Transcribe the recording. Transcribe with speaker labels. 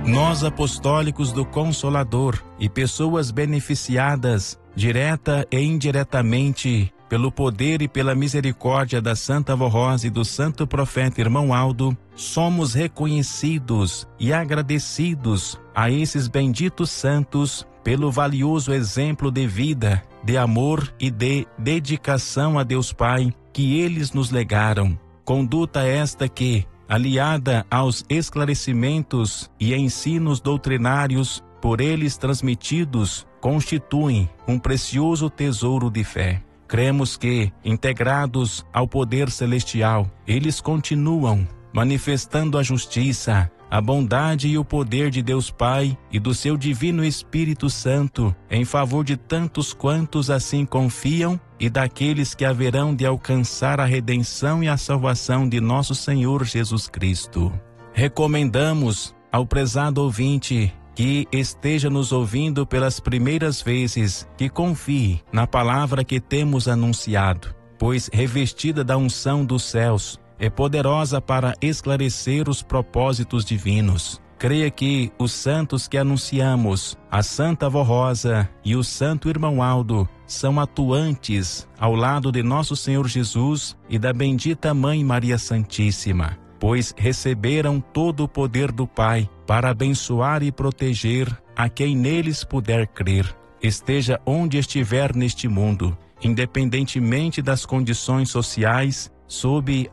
Speaker 1: Nós, apostólicos do Consolador e pessoas beneficiadas, direta e indiretamente, pelo poder e pela misericórdia da Santa Avó Rosa e do Santo Profeta Irmão Aldo, somos reconhecidos e agradecidos a esses benditos santos pelo valioso exemplo de vida, de amor e de dedicação a Deus Pai que eles nos legaram. Conduta esta que, aliada aos esclarecimentos e ensinos doutrinários por eles transmitidos, constituem um precioso tesouro de fé. Cremos que, integrados ao poder celestial, eles continuam manifestando a justiça, a bondade e o poder de Deus Pai e do seu Divino Espírito Santo em favor de tantos quantos assim confiam e daqueles que haverão de alcançar a redenção e a salvação de nosso Senhor Jesus Cristo. Recomendamos ao prezado ouvinte que esteja nos ouvindo pelas primeiras vezes, que confie na palavra que temos anunciado, pois revestida da unção dos céus, é poderosa para esclarecer os propósitos divinos. Creia que os santos que anunciamos, a Santa Avó Rosa e o Santo Irmão Aldo, são atuantes ao lado de nosso Senhor Jesus e da bendita Mãe Maria Santíssima, pois receberam todo o poder do Pai para abençoar e proteger a quem neles puder crer, esteja onde estiver neste mundo, independentemente das condições sociais, sob